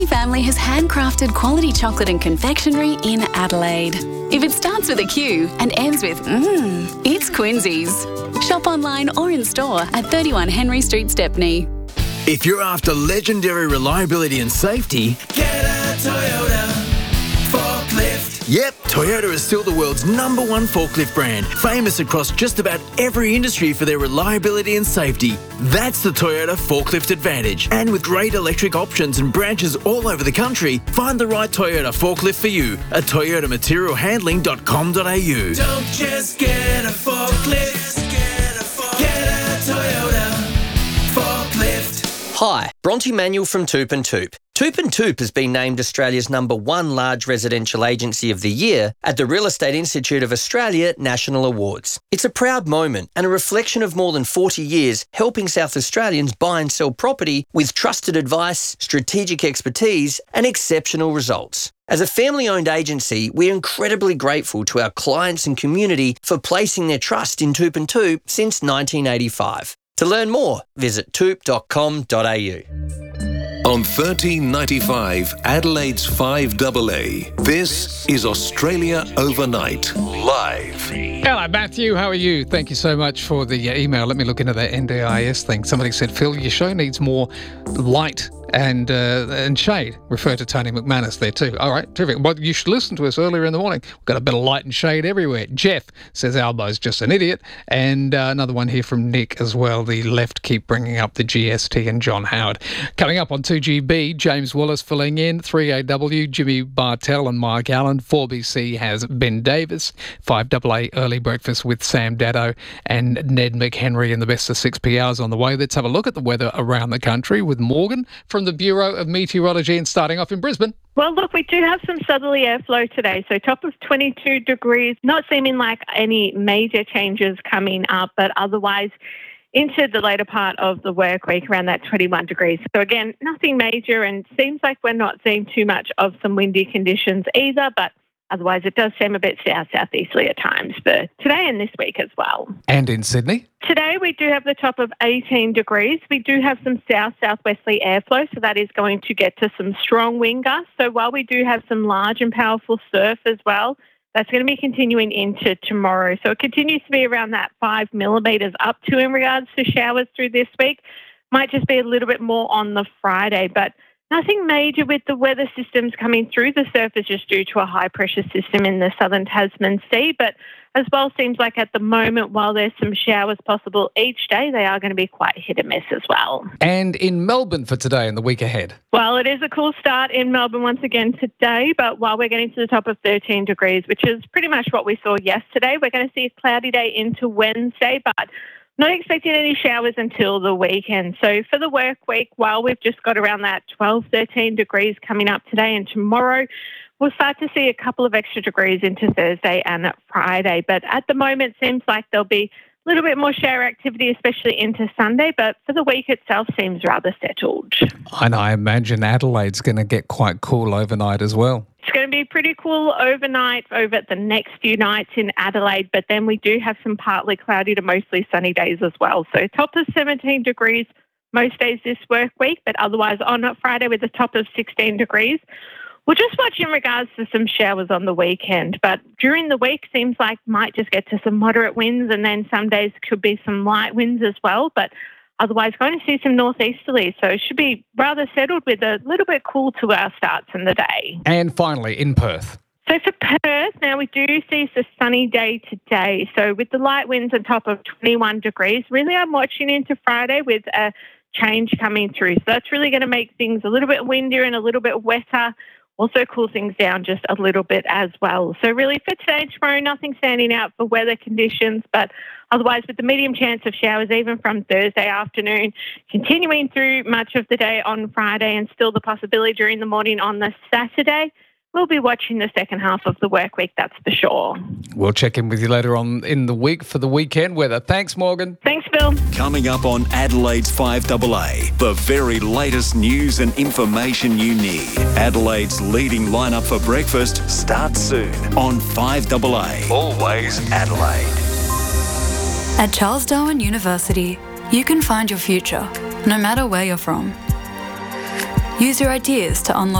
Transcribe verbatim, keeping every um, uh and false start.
Family has handcrafted quality chocolate and confectionery in Adelaide. If it starts with a Q and ends with mmm, it's Quincy's. Shop online or in store at thirty-one Henry Street, Stepney. If you're after legendary reliability and safety, get a Toyota forklift. Yep, Toyota is still the world's number one forklift brand, famous across just about every industry for their reliability and safety. That's the Toyota Forklift Advantage. And with great electric options and branches all over the country, find the right Toyota forklift for you at toyota material handling dot com dot a u. Don't just get a forklift, get a, forklift. Get a Toyota forklift. Hi, Bronte Manuel from Toop and Toop. Toop and Toop has been named Australia's number one large residential agency of the year at the Real Estate Institute of Australia National Awards. It's a proud moment and a reflection of more than forty years helping South Australians buy and sell property with trusted advice, strategic expertise and exceptional results. As a family-owned agency, we're incredibly grateful to our clients and community for placing their trust in Toop and Toop since nineteen eighty-five. To learn more, visit toop dot com dot a u. On thirteen ninety-five, Adelaide's five A A, this is Australia Overnight, live. Hello, Matthew. How are you? Thank you so much for the uh, email. Let me look into that N D I S thing. Somebody said, Phil, your show needs more light and uh, and shade. Refer to Tony McManus there too. All right, terrific. Well, you should listen to us earlier in the morning. We've got a bit of light and shade everywhere. Jeff says Albo's just an idiot. And uh, another one here from Nick as well. The left keep bringing up the G S T and John Howard. Coming up on two G B, James Wallace filling in. three A W, Jimmy Bartell and Mark Allen. four B C has Ben Davis. five A A, Early Breakfast with Sam Daddo and Ned McHenry in the best of six P Rs on the way. Let's have a look at the weather around the country with Morgan from the Bureau of Meteorology and starting off in Brisbane. Well, look, we do have some southerly airflow today, so top of twenty-two degrees, not seeming like any major changes coming up, but otherwise into the later part of the work week around that twenty-one degrees. So again, nothing major and seems like we're not seeing too much of some windy conditions either, but otherwise it does seem a bit south-southeasterly at times for today and this week as well. And in Sydney? Today we do have the top of eighteen degrees. We do have some south-southwesterly airflow, so that is going to get to some strong wind gusts. So while we do have some large and powerful surf as well, that's going to be continuing into tomorrow. So it continues to be around that five millimetres up to in regards to showers through this week. Might just be a little bit more on the Friday, but nothing major with the weather systems coming through. The surf is just due to a high pressure system in the southern Tasman Sea, but as well seems like at the moment, while there's some showers possible each day, they are going to be quite hit and miss as well. And in Melbourne for today and the week ahead? Well, it is a cool start in Melbourne once again today, but while we're getting to the top of thirteen degrees, which is pretty much what we saw yesterday, we're going to see a cloudy day into Wednesday, but not expecting any showers until the weekend. So for the work week, while we've just got around that twelve, thirteen degrees coming up today and tomorrow, we'll start to see a couple of extra degrees into Thursday and Friday. But at the moment, it seems like there'll be a little bit more shower activity, especially into Sunday. But for the week itself, seems rather settled. And I imagine Adelaide's going to get quite cool overnight as well. It's going to be pretty cool overnight over the next few nights in Adelaide, but then we do have some partly cloudy to mostly sunny days as well. So top of seventeen degrees most days this work week, but otherwise on Friday with a top of sixteen degrees. We'll just watch in regards to some showers on the weekend, but during the week seems like might just get to some moderate winds, and then some days could be some light winds as well, but otherwise going to see some northeasterly, so it should be rather settled with a little bit cool to our starts in the day. And finally, in Perth. So for Perth, now we do see a sunny day today. So with the light winds on top of twenty-one degrees, really I'm watching into Friday with a change coming through. So that's really going to make things a little bit windier and a little bit wetter. Also cool things down just a little bit as well. So really for today and tomorrow, nothing standing out for weather conditions, but otherwise with the medium chance of showers even from Thursday afternoon, continuing through much of the day on Friday and still the possibility during the morning on the Saturday. We'll be watching the second half of the work week, that's for sure. We'll check in with you later on in the week for the weekend weather. Thanks, Morgan. Thanks, Phil. Coming up on Adelaide's five A A, the very latest news and information you need. Adelaide's leading lineup for breakfast starts soon on five A A. Always Adelaide. At Charles Darwin University, you can find your future, no matter where you're from. Use your ideas to unlock